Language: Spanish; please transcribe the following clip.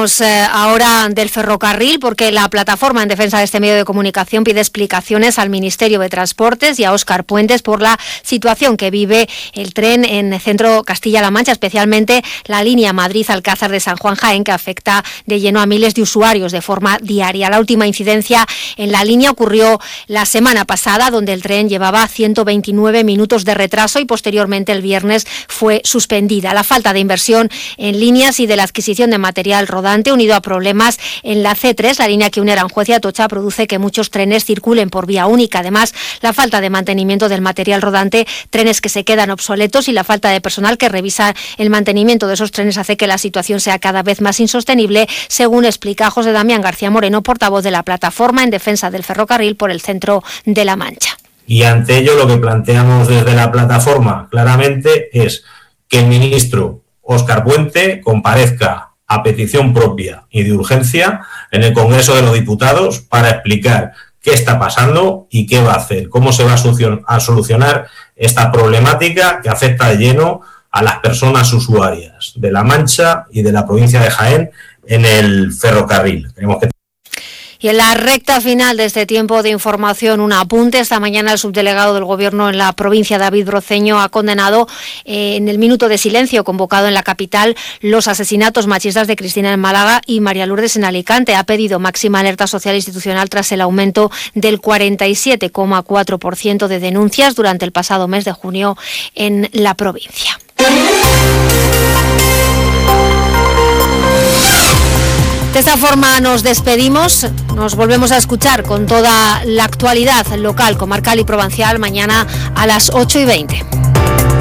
Hablamos ahora del ferrocarril, porque la plataforma en defensa de este medio de comunicación pide explicaciones al Ministerio de Transportes y a Óscar Puentes por la situación que vive el tren en centro Castilla-La Mancha, especialmente la línea Madrid-Alcázar de San Juan-Jaén, que afecta de lleno a miles de usuarios de forma diaria. La última incidencia en la línea ocurrió la semana pasada, donde el tren llevaba 129 minutos de retraso y posteriormente el viernes fue suspendida. La falta de inversión en líneas y de la adquisición de material rodante, unido a problemas en la C3, la línea que une Aranjuez y Atocha, produce que muchos trenes circulen por vía única. Además, la falta de mantenimiento del material rodante, trenes que se quedan obsoletos y la falta de personal que revisa el mantenimiento de esos trenes hace que la situación sea cada vez más insostenible, según explica José Damián García Moreno, portavoz de la plataforma en defensa del ferrocarril por el centro de La Mancha. Y ante ello lo que planteamos desde la plataforma claramente es que el ministro Óscar Puente comparezca a petición propia y de urgencia en el Congreso de los Diputados para explicar qué está pasando y qué va a hacer, cómo se va a solucionar esta problemática que afecta de lleno a las personas usuarias de La Mancha y de la provincia de Jaén en el ferrocarril. Y en la recta final de este tiempo de información, un apunte. Esta mañana el subdelegado del Gobierno en la provincia, David Broceño, ha condenado en el minuto de silencio convocado en la capital los asesinatos machistas de Cristina en Málaga y María Lourdes en Alicante. Ha pedido máxima alerta social institucional tras el aumento del 47,4% de denuncias durante el pasado mes de junio en la provincia. De esta forma nos despedimos, nos volvemos a escuchar con toda la actualidad local, comarcal y provincial mañana a las 8:20.